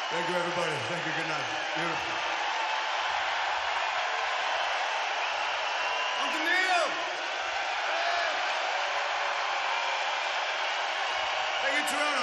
Thank you, everybody. Thank you. Good night. Beautiful. Uncle Neil! Thank you, Toronto.